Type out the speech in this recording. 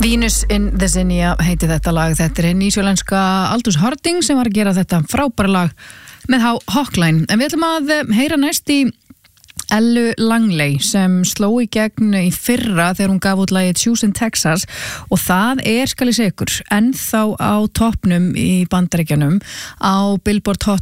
Venus in the Zinnia heiti þetta lag. Þetta nýsjólenska Aldous Harding sem var að gera þetta frábæra lag með Hawkline. En við ætlum að heyra næst í Ellu Langley sem sló í gegn í fyrra þegar hún gaf út lagið Choose in Texas og það skal ég segja ykkur ennþá á toppnum í Bandaríkjunum á Billboard Hot